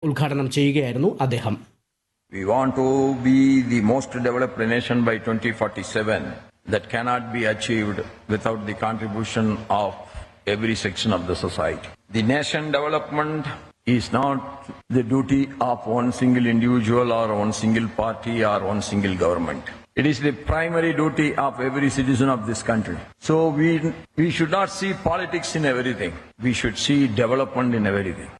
ഉദ്ഘാടനം ചെയ്യുകയായിരുന്നു അദ്ദേഹം. We want to be the most developed nation by 2047. That cannot be achieved without the contribution of every section of the society. The nation development is not the duty of one single individual or one single party or one single government. It is the primary duty of every citizen of this country. So we should not see politics in everything. We should see development in everything.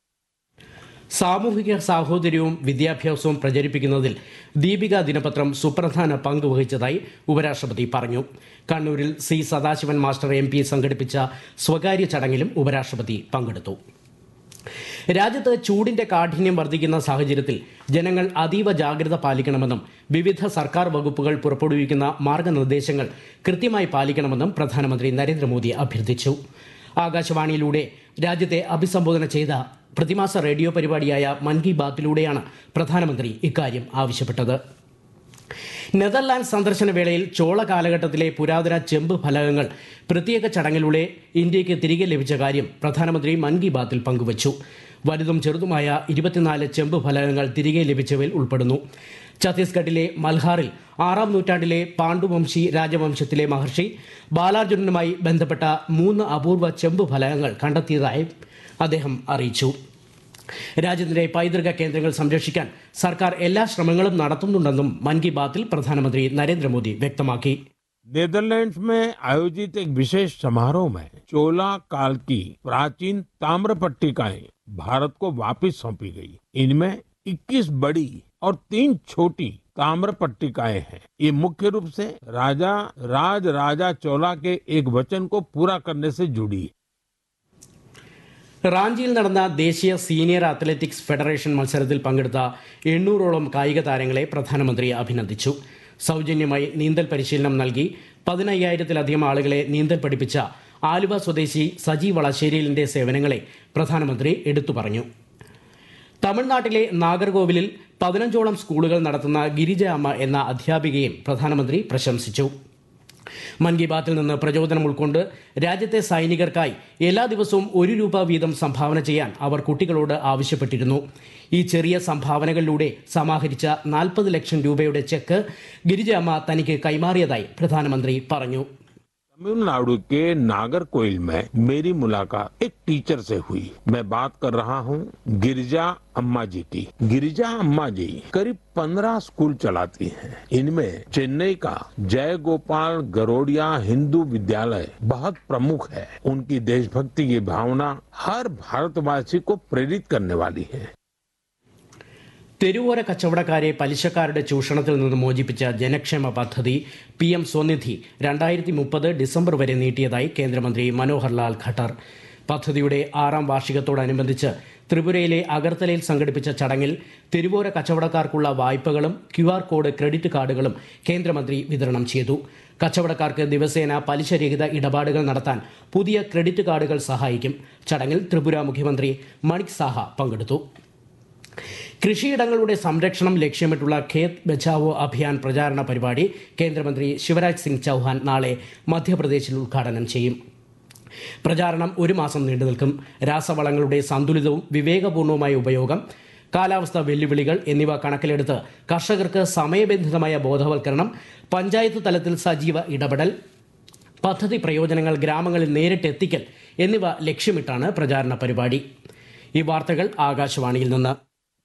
സാമൂഹിക സാഹോദര്യവും വിദ്യാഭ്യാസവും പ്രചരിപ്പിക്കുന്നതിൽ ദീപിക ദിനപത്രം സുപ്രധാന പങ്ക് വഹിച്ചതായി ഉപരാഷ്ട്രപതി പറഞ്ഞു. കണ്ണൂരിൽ C Sadasivan master MP സംഘടിപ്പിച്ച സ്വകാര്യ ചടങ്ങിലും ഉപരാഷ്ട്രപതി പങ്കെടുത്തു. രാജ്യത്ത് ചൂടിന്റെ കാഠിന്യം വർദ്ധിക്കുന്ന സാഹചര്യത്തിൽ ജനങ്ങൾ അതീവ ജാഗ്രത പാലിക്കണമെന്നും വിവിധ സർക്കാർ വകുപ്പുകൾ പുറപ്പെടുവിക്കുന്ന മാർഗനിർദ്ദേശങ്ങൾ കൃത്യമായി പാലിക്കണമെന്നും പ്രധാനമന്ത്രി നരേന്ദ്രമോദി അഭ്യർത്ഥിച്ചു. ആകാശവാണിയിലൂടെ രാജ്യത്തെ അഭിസംബോധന ചെയ്ത പ്രതിമാസ റേഡിയോ പരിപാടിയായ മൻ കി ബാത്തിലൂടെയാണ് പ്രധാനമന്ത്രി ഇക്കാര്യം ആവശ്യപ്പെട്ടത്. നെതർലാൻഡ് സന്ദർശന വേളയിൽ ചോള കാലഘട്ടത്തിലെ പുരാതന ചെമ്പ് ഫലകങ്ങൾ പ്രത്യേക ചടങ്ങിലൂടെ ഇന്ത്യയ്ക്ക് തിരികെ ലഭിച്ച കാര്യം പ്രധാനമന്ത്രി മൻ കി ബാത്തിൽ പങ്കുവച്ചു. വലുതും ചെറുതുമായ 24 ചെമ്പ് ഫലകങ്ങൾ തിരികെ ലഭിച്ചവയിൽ ഉൾപ്പെടുന്നു. ഛത്തീസ്ഗഡിലെ മൽഹാറിൽ 6-ാം നൂറ്റാണ്ടിലെ പാണ്ഡുവംശി രാജവംശത്തിലെ മഹർഷി ബാലാർജുനനുമായി ബന്ധപ്പെട്ട 3 അപൂർവ ചെമ്പ് ഫലകങ്ങൾ കണ്ടെത്തിയതായി അദ്ദേഹം അറിയിച്ചു. രാജ്യത്തിന്റെ പൈതൃക കേന്ദ്രങ്ങൾ സംരക്ഷിക്കാൻ സർക്കാർ എല്ലാ ശ്രമങ്ങളും നടത്തുന്നുണ്ടെന്നും മൻ കി ബാത്തിൽ പ്രധാനമന്ത്രി നരേന്ദ്രമോദി വ്യക്തമാക്കി. नीदरलैंड्स में आयोजित एक विशेष समारोह में चोला काल की प्राचीन ताम्र पट्टिकाएं भारत को वापस सौंपी गई. इनमें 21 बड़ी और 3 छोटी ताम्र पट्टिकाएं हैं. ये मुख्य रूप से राजा चोला के एक वचन को पूरा करने से जुड़ी. റാഞ്ചിയിൽ നടന്ന ദേശീയ സീനിയർ അത്ലറ്റിക്സ് ഫെഡറേഷൻ മത്സരത്തിൽ പങ്കെടുത്ത 800ഓളം കായിക താരങ്ങളെ പ്രധാനമന്ത്രി അഭിനന്ദിച്ചു. സൗജന്യമായി നീന്തൽ പരിശീലനം നൽകി 15,000-ത്തിലധികം ആളുകളെ നീന്തൽ പഠിപ്പിച്ച ആലുവ സ്വദേശി സജി വളശ്ശേരിലിന്റെ സേവനങ്ങളെ പ്രധാനമന്ത്രി എടുത്തു പറഞ്ഞു. തമിഴ്നാട്ടിലെ നാഗർകോവിലിൽ 15ഓളം സ്കൂളുകൾ നടത്തുന്ന ഗിരിജ അമ്മ എന്ന അധ്യാപികയെയും പ്രധാനമന്ത്രി പ്രശംസിച്ചു. മൻ കി ബാത്തിൽ നിന്ന് പ്രചോദനം ഉൾക്കൊണ്ട് രാജ്യത്തെ സൈനികർക്കായി എല്ലാ ദിവസവും 1 രൂപ വീതം സംഭാവന ചെയ്യാൻ അവർ കുട്ടികളോട് ആവശ്യപ്പെട്ടിരുന്നു. ഈ ചെറിയ സംഭാവനകളിലൂടെ സമാഹരിച്ച 40 ലക്ഷം രൂപയുടെ ചെക്ക് ഗിരിജ അമ്മ തനിക്ക് കൈമാറിയതായി പ്രധാനമന്ത്രി പറഞ്ഞു. तमिलनाडु के नागरकोइल में मेरी मुलाकात एक टीचर से हुई. मैं बात कर रहा हूँ गिरिजा अम्मा जी की. गिरिजा अम्मा जी करीब 15 स्कूल चलाती हैं. इनमें चेन्नई का जय गोपाल गरोडिया हिंदू विद्यालय बहुत प्रमुख है. उनकी देशभक्ति की भावना हर भारतवासी को प्रेरित करने वाली है. തെരുവോര കച്ചവടക്കാരെ പലിശക്കാരുടെ ചൂഷണത്തിൽ നിന്ന് മോചിപ്പിച്ച ജനക്ഷേമ പദ്ധതി PM സ്വനിധി 2030 ഡിസംബർ വരെ നീട്ടിയതായി കേന്ദ്രമന്ത്രി മനോഹർ ലാൽ ഖട്ടർ. പദ്ധതിയുടെ 6ാം വാർഷികത്തോടനുബന്ധിച്ച് ത്രിപുരയിലെ അഗർത്തലയിൽ സംഘടിപ്പിച്ച ചടങ്ങിൽ തെരുവോര കച്ചവടക്കാർക്കുള്ള വായ്പകളും QR കോഡ് ക്രെഡിറ്റ് കാർഡുകളും കേന്ദ്രമന്ത്രി വിതരണം ചെയ്തു. കച്ചവടക്കാർക്ക് ദിവസേന പലിശരഹിത ഇടപാടുകൾ നടത്താൻ പുതിയ ക്രെഡിറ്റ് കാർഡുകൾ സഹായിക്കും. ചടങ്ങിൽ ത്രിപുര മുഖ്യമന്ത്രി മണിക് സാഹ പങ്കെടുത്തു. കൃഷിയിടങ്ങളുടെ സംരക്ഷണം ലക്ഷ്യമിട്ടുള്ള ഖേത് ബച്ചാവോ അഭിയാൻ പ്രചാരണ പരിപാടി കേന്ദ്രമന്ത്രി ശിവരാജ് സിംഗ് ചൌഹാൻ നാളെ മധ്യപ്രദേശിൽ ഉദ്ഘാടനം ചെയ്യും. പ്രചാരണം 1 മാസം നീണ്ടുനിൽക്കും. രാസവളങ്ങളുടെ സന്തുലിതവും വിവേകപൂർണവുമായ ഉപയോഗം, കാലാവസ്ഥാ വെല്ലുവിളികൾ എന്നിവ കണക്കിലെടുത്ത് കർഷകർക്ക് സമയബന്ധിതമായ ബോധവൽക്കരണം, പഞ്ചായത്ത് തലത്തിൽ സജീവ ഇടപെടൽ, പദ്ധതി പ്രയോജനങ്ങൾ ഗ്രാമങ്ങളിൽ നേരിട്ട് എത്തിക്കൽ എന്നിവ ലക്ഷ്യമിട്ടാണ് പ്രചാരണ പരിപാടി. ഈ വാർത്തകൾ ആകാശവാണിയിൽ നിന്ന്.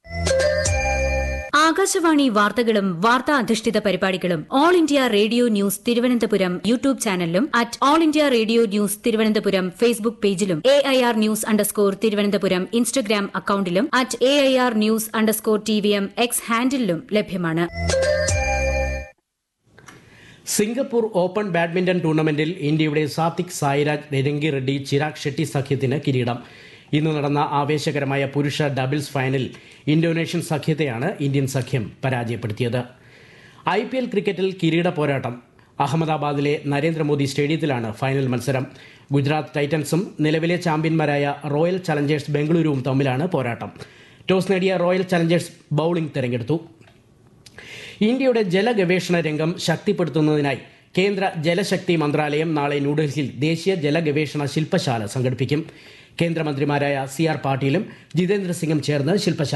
ആകാശവാണി വാർത്തകളും വാർത്താ അധിഷ്ഠിത പരിപാടികളും all India radio news Thiruvananthapuram YouTube ചാനലിലും @all India radio news Thiruvananthapuram Facebook പേജിലും AIR ന്യൂസ് _ ഇൻസ്റ്റഗ്രാം അക്കൌണ്ടിലും @AIR ന്യൂസ് _ TVM X ഹാൻഡിലും ലഭ്യമാണ്. സിംഗപ്പൂർ ഓപ്പൺ ബാഡ്മിന്റൺ ടൂർണമെന്റിൽ ഇന്ത്യയുടെ സാത്വിക് സായിരാജ് രംഗി റെഡ്ഡി ചിരാഗ് ഷെട്ടി സഖ്യത്തിന് കിരീടം. ഇന്ന് നടന്ന ആവേശകരമായ പുരുഷ ഡബിൾസ് ഫൈനലിൽ ഇന്തോനേഷ്യൻ സഖ്യത്തെയാണ് ഇന്ത്യൻ സഖ്യം പരാജയപ്പെടുത്തിയത്. IPL ക്രിക്കറ്റിൽ കിരീട പോരാട്ടം. അഹമ്മദാബാദിലെ നരേന്ദ്രമോദി സ്റ്റേഡിയത്തിലാണ് ഫൈനൽ മത്സരം. ഗുജറാത്ത് ടൈറ്റൻസും നിലവിലെ ചാമ്പ്യന്മാരായ റോയൽ ചലഞ്ചേഴ്സ് ബംഗളൂരുവും തമ്മിലാണ് പോരാട്ടം. ടോസ് നേടിയ റോയൽ ചലഞ്ചേഴ്സ് ബൌളിംഗ് തെരഞ്ഞെടുത്തു. ഇന്ത്യയുടെ ജലഗവേഷണ രംഗം ശക്തിപ്പെടുത്തുന്നതിനായി കേന്ദ്ര ജലശക്തി മന്ത്രാലയം നാളെ ന്യൂഡൽഹിയിൽ ദേശീയ ജലഗവേഷണ ശില്പശാല സംഘടിപ്പിക്കും. കേന്ദ്രമന്ത്രിമാരായ CR പാട്ടീലും ജിതേന്ദ്ര സിംഗും ചേർന്ന് ശില്പശാല